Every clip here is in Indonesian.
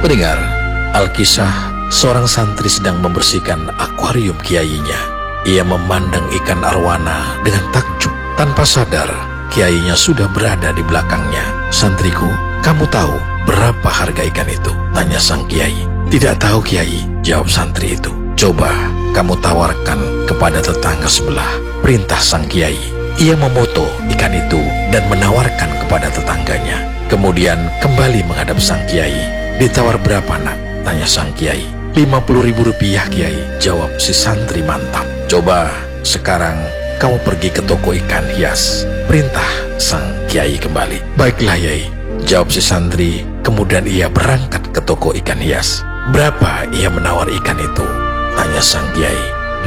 Pendengar, Alkisah, seorang santri sedang membersihkan akuarium kiainya. Ia memandang ikan arwana dengan takjub. Tanpa sadar, kiainya sudah berada di belakangnya. "Santriku, kamu tahu berapa harga ikan itu?" tanya sang kiai. "Tidak tahu, Kiai," jawab santri itu. "Coba kamu tawarkan kepada tetangga sebelah," perintah sang kiai. Ia memoto ikan itu dan menawarkan kepada tetangganya. Kemudian kembali menghadap sang kiai. "Ditawar berapa, nak?" tanya sang kiai. "50.000 rupiah, Kiai," jawab si santri mantap. "Coba sekarang kamu pergi ke toko ikan hias," perintah sang kiai kembali. "Baiklah, Yai," jawab si santri. Kemudian ia berangkat ke toko ikan hias. "Berapa ia menawar ikan itu?" tanya sang kiai.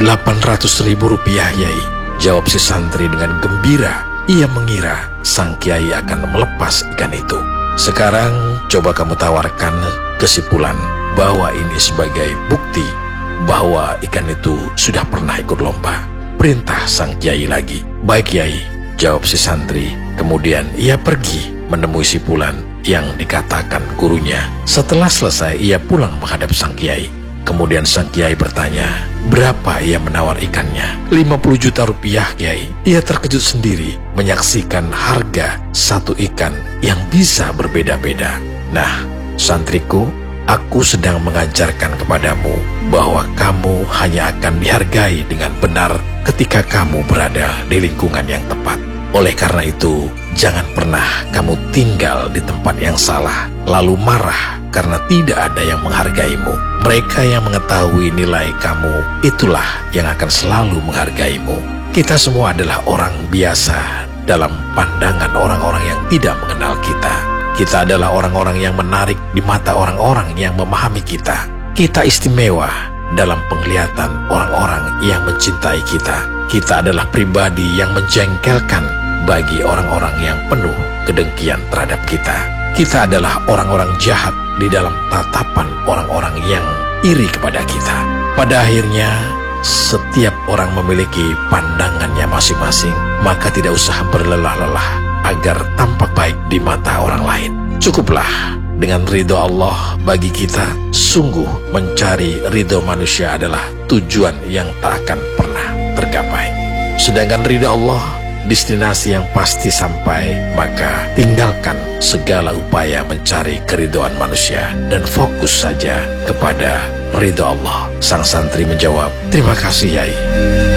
800.000 rupiah, Yai," jawab si santri dengan gembira. Ia mengira sang kiai akan melepas ikan itu. "Sekarang coba kamu tawarkan kesimpulan bahwa ini sebagai bukti bahwa ikan itu sudah pernah ikut lomba," perintah sang kiai lagi. "Baik, Yai," jawab si santri. Kemudian ia pergi menemui si Pulan yang dikatakan gurunya. Setelah selesai, ia pulang menghadap sang kiai. Kemudian sang kiai bertanya, "Berapa ia menawar ikannya?" 50 juta rupiah, Kiai." Ia terkejut sendiri menyaksikan harga satu ikan yang bisa berbeda-beda. "Nah, santriku, aku sedang mengajarkan kepadamu bahwa kamu hanya akan dihargai dengan benar ketika kamu berada di lingkungan yang tepat. Oleh karena itu, jangan pernah kamu tinggal di tempat yang salah, lalu marah karena tidak ada yang menghargaimu. Mereka yang mengetahui nilai kamu, itulah yang akan selalu menghargaimu. Kita semua adalah orang biasa dalam pandangan orang-orang yang tidak mengenal kita. Kita adalah orang-orang yang menarik di mata orang-orang yang memahami kita. Kita istimewa dalam penglihatan orang-orang yang mencintai kita. Kita adalah pribadi yang menjengkelkan bagi orang-orang yang penuh kedengkian terhadap kita. Kita adalah orang-orang jahat di dalam tatapan orang-orang yang iri kepada kita. Pada akhirnya, setiap orang memiliki pandangannya masing-masing, maka tidak usah berlelah-lelah agar tampak baik di mata orang lain. Cukuplah dengan ridho Allah bagi kita. Sungguh mencari ridho manusia adalah tujuan yang tak akan pernah tergapai. Sedangkan ridho Allah destinasi yang pasti sampai, maka tinggalkan segala upaya mencari keridhaan manusia dan fokus saja kepada ridho Allah. Sang santri menjawab, "Terima kasih, Yai."